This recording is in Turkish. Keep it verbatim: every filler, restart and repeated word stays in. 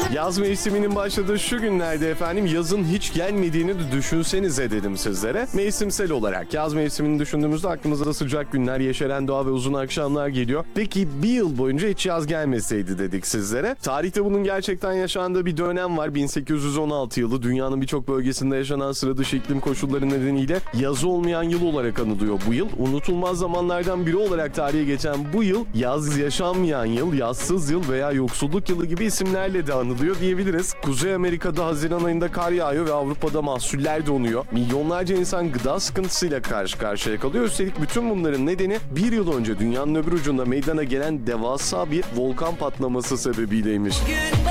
Yaz mevsiminin başladığı şu günlerde efendim yazın hiç gelmediğini de düşünsenize dedim sizlere. Mevsimsel olarak yaz mevsimini düşündüğümüzde aklımıza da sıcak günler, yeşeren doğa ve uzun akşamlar geliyor. Peki bir yıl boyunca hiç yaz gelmeseydi dedik sizlere. Tarihte bunun gerçekten yaşandığı bir dönem var. bin sekiz yüz on altı yılı dünyanın birçok bölgesinde yaşanan sıra dışı iklim koşulları nedeniyle yazı olmayan yıl olarak anılıyor bu yıl. Unutulmaz zamanlardan biri olarak tarihe geçen bu yıl yaz yaşanmayan yıl, yazsız yıl veya yoksulluk yılı gibi isimlerle de anılıyor diyebiliriz. Kuzey Amerika'da Haziran ayında kar yağıyor ve Avrupa'da mahsuller donuyor. Milyonlarca insan gıda sıkıntısıyla karşı karşıya kalıyor. Üstelik bütün bunların nedeni bir yıl önce dünyanın öbür ucunda meydana gelen devasa bir volkan patlaması sebebiyleymiş.